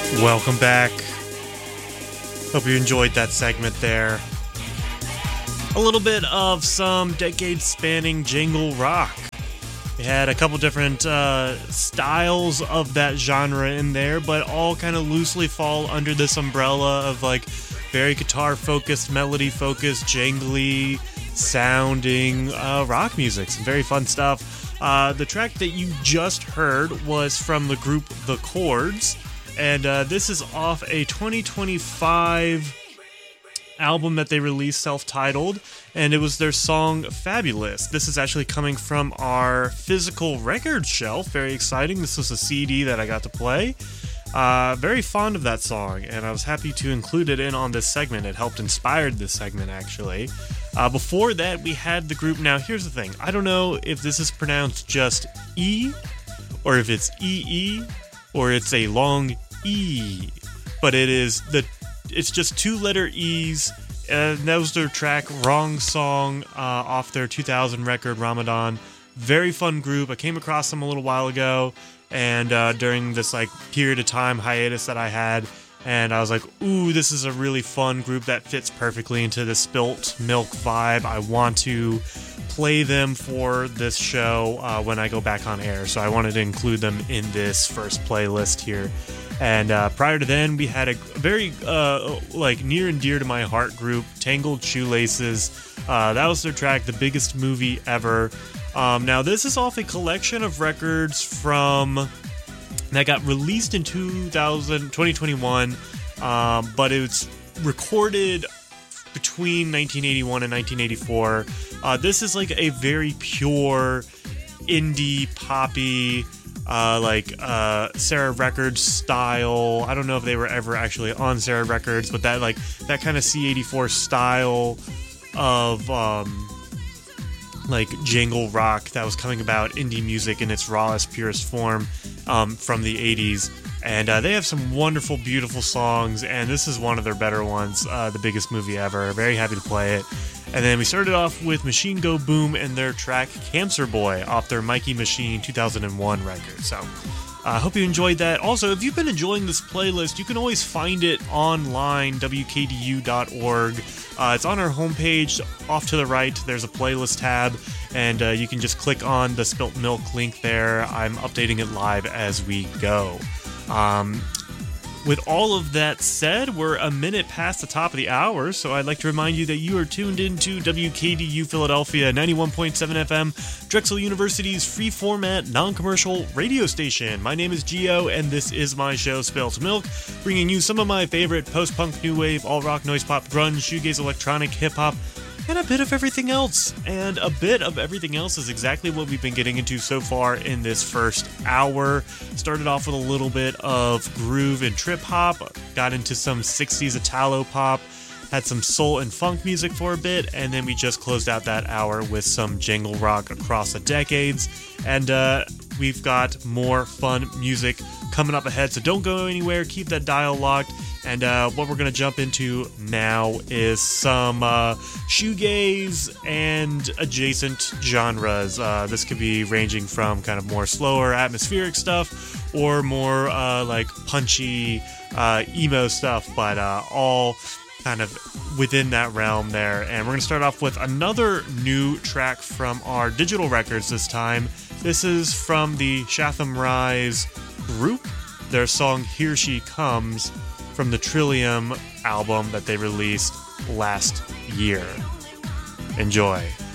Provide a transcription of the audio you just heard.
Welcome back. Hope you enjoyed that segment there. A little bit of some decade-spanning jangle rock. We had a couple different styles of that genre in there, but all kind of loosely fall under this umbrella of like very guitar-focused, melody-focused, jangly sounding rock music. Some very fun stuff. The track that you just heard was from the group The Chords, and this is off a 2025 album that they released self-titled, and it was their song Fabulous. This is actually coming from our physical record shelf. Very exciting. This was a CD that I got to play. Very fond of that song, and I was happy to include it in on this segment. It helped inspire this segment, actually. Before that, we had the group. Now, here's the thing. I don't know if this is pronounced just E, or if it's E-E, or it's a long E, but it's just two-letter E's, and that was their track Wrong Song off their 2000 record Ramadan. Very fun group. I came across them a little while ago, and during this like period of time hiatus that I had, and I was like, ooh, this is a really fun group that fits perfectly into the Spilt Milk vibe. I want to play them for this show when I go back on air, so I wanted to include them in this first playlist here. And prior to then, we had a very like near and dear to my heart group, Tangled Shoelaces. That was their track, The Biggest Movie Ever. Now, this is off a collection of records from that got released in 2021, but it was recorded between 1981 and 1984. This is like a very pure indie poppy, Sarah Records style. I don't know if they were ever actually on Sarah Records, but that kind of C84 style of jangle rock that was coming about indie music in its rawest, purest form from the 80s. And they have some wonderful, beautiful songs, and this is one of their better ones, The Biggest Movie Ever. Very happy to play it. And then we started off with Machine Go Boom and their track Cancer Boy off their Mikey Machine 2001 record. So I hope you enjoyed that. Also, if you've been enjoying this playlist, you can always find it online, wkdu.org. It's on our homepage. Off to the right, there's a playlist tab, and you can just click on the Spilt Milk link there. I'm updating it live as we go. With all of that said, we're a minute past the top of the hour, so I'd like to remind you that you are tuned into WKDU Philadelphia 91.7 FM, Drexel University's free format, non-commercial radio station. My name is Gio, and this is my show, Spilt Milk, bringing you some of my favorite post-punk, new wave, alt-rock, noise pop, grunge, shoegaze, electronic, hip-hop, and a bit of everything else. And a bit of everything else is exactly what we've been getting into so far in this first hour. Started off with a little bit of groove and trip hop, got into some 60s Italo pop, had some soul and funk music for a bit, and then we just closed out that hour with some jangle rock across the decades. And we've got more fun music coming up ahead, so don't go anywhere, keep that dial locked. And what we're going to jump into now is some shoegaze and adjacent genres. This could be ranging from kind of more slower atmospheric stuff or more punchy emo stuff, but all kind of within that realm there. And we're going to start off with another new track from our digital records this time. This is from the Shatham Rise group, their song Here She Comes, from the Trillium album that they released last year. Enjoy.